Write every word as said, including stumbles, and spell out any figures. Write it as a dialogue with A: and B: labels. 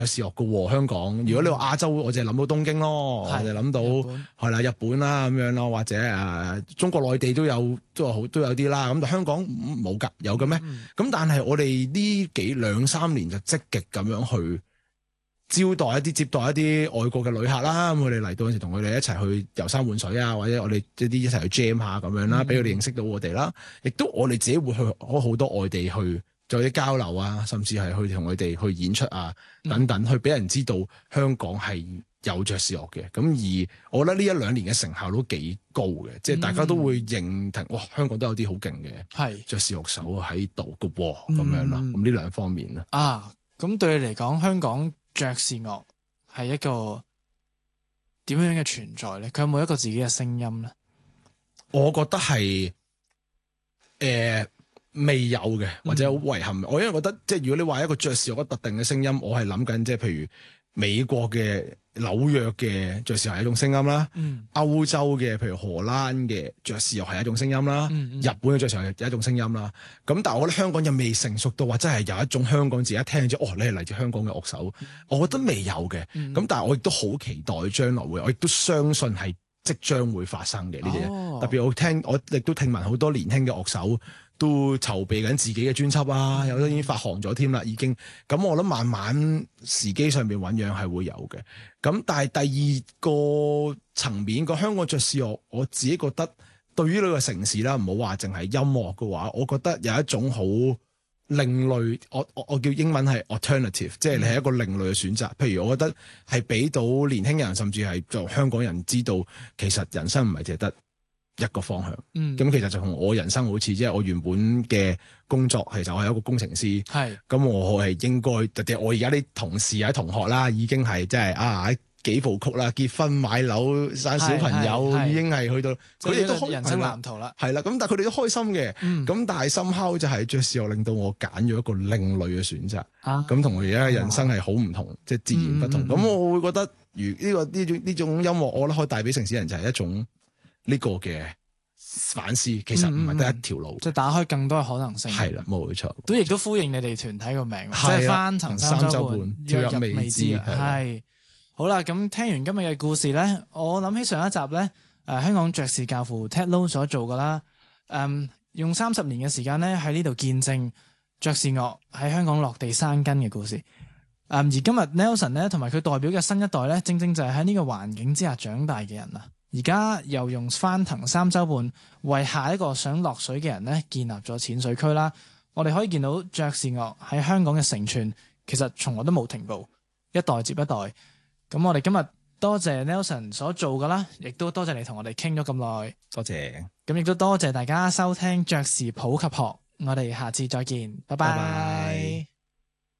A: 爵士樂嘅喎。香港如果你話亞洲，我就係諗到東京咯，
B: 係
A: 我就諗到係啦日本啦咁樣咯，或者誒、呃、中國內地都有都有好都有啲啦。咁但香港冇㗎，有嘅咩？咁、嗯、但係我哋呢幾兩三年就積極咁樣去招待一啲接待一啲外國嘅旅客啦。咁佢哋嚟到嗰時同佢哋一齊去遊山玩水啊，或者我哋一啲一齊去 jam 下咁樣啦，俾佢哋認識到我哋啦。亦都我哋自己會去開好多外地去做啲交流啊，甚至係去同佢哋去演出啊等等，去俾人知道香港係有爵士樂嘅。咁而我覺得呢一兩年嘅成效都幾高嘅，即係大家都會認同，哇！香港都有啲好勁嘅爵士樂手喺度嘅喎，咁樣啦。咁呢兩方面啦。
B: 啊，咁對你嚟講，香港爵士樂係一個點樣嘅存在咧？佢有冇一個自己嘅聲音咧？
A: 我覺得係誒、呃、未有嘅，或者好遺憾。嗯、我因為覺得即係如果你話一個爵士樂特定嘅聲音，我係諗緊即係譬如美國嘅紐約嘅爵士樂係一種聲音啦，嗯、歐洲嘅譬如荷蘭嘅爵士樂係一種聲音啦，嗯嗯、日本嘅爵士樂係一種聲音啦。咁但係我覺得香港又未成熟到話真係有一種香港自己一聽咗，哦，你係嚟自香港嘅樂手，嗯、我覺得未有嘅。咁、嗯、但係我亦都好期待將來會，我亦都相信係即將會發生嘅呢啲嘢。哦、特別我聽，我亦都聽聞好多年輕嘅樂手都籌備緊自己嘅專輯啊，有啲已經發行咗添啦，已經。咁我諗慢慢時機上面醞釀係會有嘅。咁但係第二個層面個香港爵士樂，我自己覺得對於呢個城市啦，唔好話淨係音樂嘅話，我覺得有一種好另類，我我我叫英文係 alternative， 即係你係一個另類嘅選擇。譬如我覺得係俾到年輕人，甚至係做香港人知道，其實人生唔係淨係得一個方向。嗯，咁其實就同我人生好似，即係我原本嘅工作其實我係一個工程師。係，咁我係應該，特別我而家啲同事啊、同學啦，已經係即係啊幾部曲啦，結婚買樓生小朋友，已經係去到佢哋都開人生藍圖啦。係啦，咁但係佢哋都開心嘅。咁、嗯、但係深刻就係爵士樂令到我揀咗一個另類嘅選擇。咁同我而家嘅人生係好唔同，啊、即係截然不同。咁、嗯嗯、我會覺得，如呢、這個呢種呢種音樂，我覺得可以帶俾城市人就係一種呢個嘅反思。其實唔係得一條路，即係、嗯嗯、打開更多嘅可能性。係啦，冇錯。都亦都呼應你哋團體個名，即係翻騰三週半跳入未知。係。好啦，咁聽完今日嘅故事咧，我諗起上一集咧，誒、呃、香港爵士教父 Ted Lo 所做噶啦，誒、嗯、用三十年嘅時間咧喺呢度見證爵士樂喺香港落地生根嘅故事。誒、嗯、而今日 Nelson 咧同埋佢代表嘅新一代咧，正正就係喺呢個環境之下長大嘅人啊！而家又用翻騰三週半為下一個想落水嘅人咧建立咗淺水區啦。我哋可以見到爵士樂喺香港嘅承傳，其實從來都冇停步，一代接一代。咁我哋今日多謝 Nelson 所做噶啦，亦都多謝你同我哋傾咗咁耐。多謝。咁亦都多謝大家收聽爵士普及學，我哋下次再見，拜拜。拜拜。